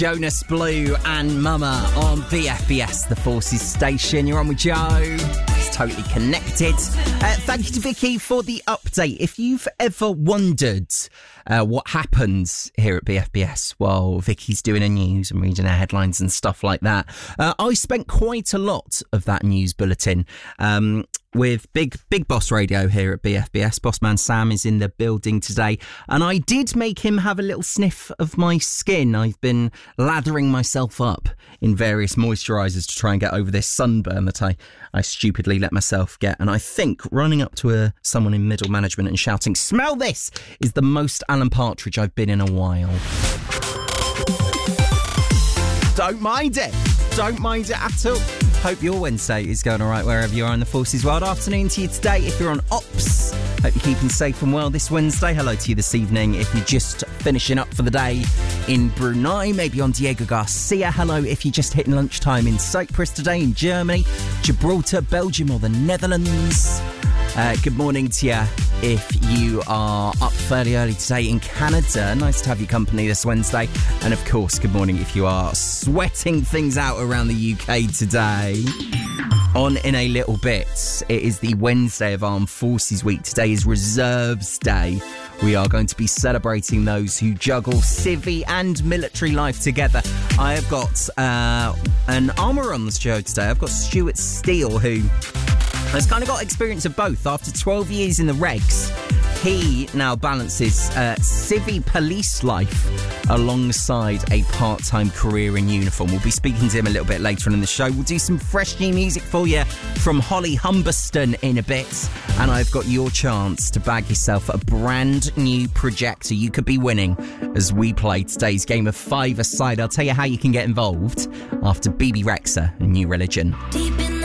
Jonas Blue and Mama on BFBS, the Forces station. You're on with Joe. It's totally connected. Thank you to Vicky for the update. If you've ever wondered what happens here at BFBS while Vicky's doing her news and reading her headlines and stuff like that, I spent quite a lot of that news bulletin with Big Boss Radio here at BFBS. Bossman Sam is in the building today, and I did make him have a little sniff of my skin. I've been lathering myself up in various moisturisers to try and get over this sunburn that I stupidly let myself get. And I think running up to someone in middle management and shouting, "Smell this!" is the most Alan Partridge I've been in a while. Don't mind it. Don't mind it at all. Hope your Wednesday is going all right wherever you are in the Forces world. Afternoon to you today if you're on ops. Hope you're keeping safe and well this Wednesday. Hello to you this evening if you're just finishing up for the day in Brunei, maybe on Diego Garcia. Hello if you're just hitting lunchtime in Cyprus today, in Germany, Gibraltar, Belgium or the Netherlands. Good morning to you if you are up fairly early today in Canada. Nice to have your company this Wednesday. And of course, good morning if you are sweating things out around the UK today. On in a little bit, it is the Wednesday of Armed Forces Week. Today is Reserves Day. We are going to be celebrating those who juggle civvy and military life together. I have got an armourer on the show today. I've got Stuart Steele, who has kind of got experience of both. After 12 years in the regs, he now balances civvy police life alongside a part-time career in uniform. We'll be speaking to him a little bit later on in the show. We'll do some fresh new music for you from Holly Humberston in a bit. And I've got your chance to bag yourself a brand new projector you could be winning as we play today's game of 5-a-side. I'll tell you how you can get involved after BB Rexha and New Religion. Deep in